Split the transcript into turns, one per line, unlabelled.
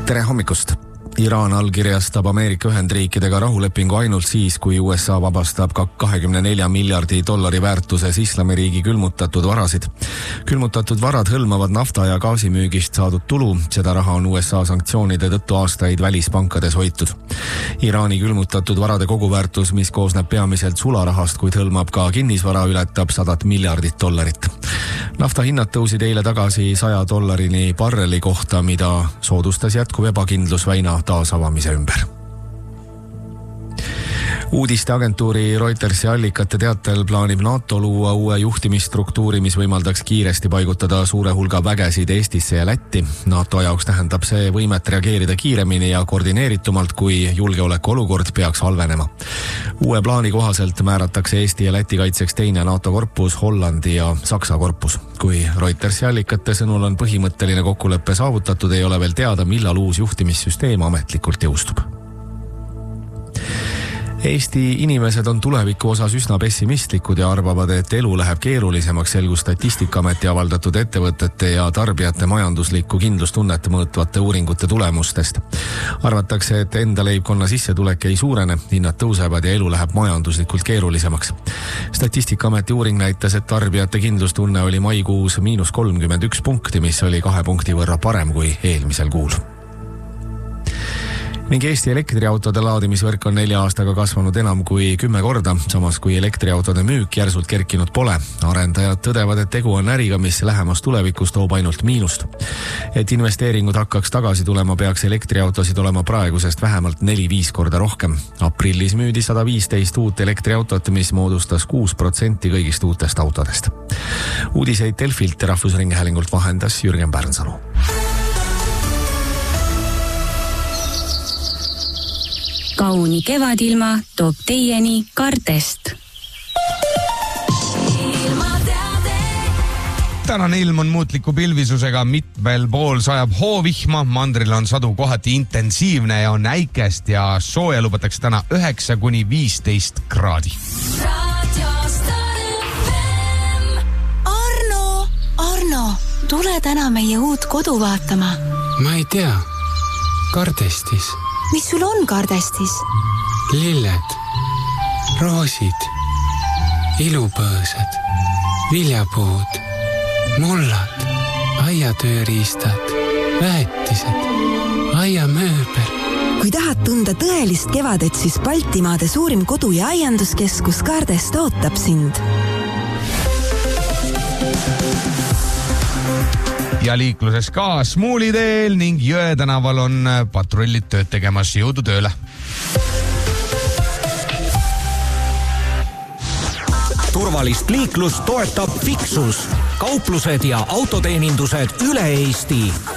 Tere hommikust! Iraan allkirjastab Ameerika Ühendriikidega rahulepingu ainult siis, kui USA vabastab ka $24 miljardi väärtuses islamiriigi külmutatud varasid. Külmutatud varad hõlmavad nafta ja gaasimüügist saadud tulu, seda raha on USA sanktsioonide tõttu aastaid välispankades hoitud. Iraani külmutatud varade koguväärtus, mis koosneb peamiselt sularahast, kuid hõlmab ka kinnisvara, ületab $100 miljardit. Nafta hinnad tõusid eile tagasi $100 barreli kohta, mida soodustas jätkuv ebakindlus väina taasavamise ümber. Uudisteagentuuri Reutersi allikate teatel plaanib NATO luua uue juhtimisstruktuuri, mis võimaldaks kiiresti paigutada suure hulga vägesid Eestisse ja Lätti. NATO jaoks tähendab see võimet reageerida kiiremini ja koordineeritumalt, kui julgeolekuolukord peaks halvenema. Uue plaani kohaselt määratakse Eesti ja Läti kaitseks teine NATO korpus, Hollandi ja Saksa korpus. Kui Reutersi allikate sõnul on põhimõtteline kokkulepe saavutatud, ei ole veel teada, millal uus juhtimissüsteem ametlikult jõustub. Eesti inimesed on tuleviku osas üsna pessimistlikud ja arvavad, et elu läheb keerulisemaks, selgus Statistikaameti avaldatud ettevõtete ja tarbijate majanduslikku kindlustunnet mõõtvate uuringute tulemustest. Arvatakse, et enda leibkonna sissetulek ei suurene, hinnad tõusevad ja elu läheb majanduslikult keerulisemaks. Statistikaameti uuring näitas, et tarbijate kindlustunne oli maikuus -31 punkti, mis oli 2 punkti võrra parem kui eelmisel kuul. Ning Eesti elektriautode laadimisvõrk on 4 aastaga kasvanud enam kui 10 korda, samas kui elektriautode müük järsult kerkinud pole. Arendajad tõdevad, et tegu on äriga, mis lähemas tulevikus toob ainult miinust. Et investeeringud hakkaks tagasi tulema, peaks elektriautosid olema praegusest vähemalt 4-5 korda rohkem. Aprillis müüdi 115 uut elektriautot, mis moodustas 6% kõigist uutest autodest. Uudiseid Delfilt ja Rahvusringhäälingult vahendas Jürgen Pärnsalu.
Kauni kevadilma toob teieni Kartest.
Tänane ilm on muutliku pilvisusega, mitmel pool sajab hoovihma, mandril on sadu kohati intensiivne ja on äikest ja sooja lubatakse täna 9-15 kraadi.
Arno, tule täna meie uut kodu vaatama.
Ma ei tea, Kardestis.
Mis sul on Kardestis?
Lilled, roosid, ilupõõsad, viljapuud, mullad, aiatööriistad, väetised, aiamööbel.
Kui tahad tunda tõelist kevadet, siis Baltimaade suurim kodu- ja aianduskeskus Kardest ootab sind.
Ja liikluses ka Smuuli teel ning Jõe tänaval on patrullid tööd tegemas, jõudu tööle.
Turvalist liiklust toetab Fixus. Kauplused ja autoteenindused üle Eesti.